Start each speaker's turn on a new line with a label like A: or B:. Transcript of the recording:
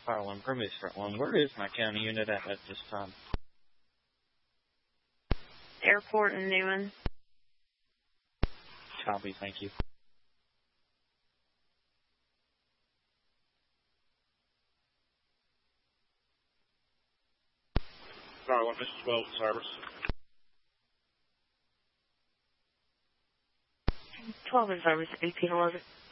A: File 1 Permiss Front 1. Where is my county unit at this time?
B: Airport in Newman.
A: Copy, thank you.
C: Fire 1, Mrs. 12 service.
B: 12 in service, 1811.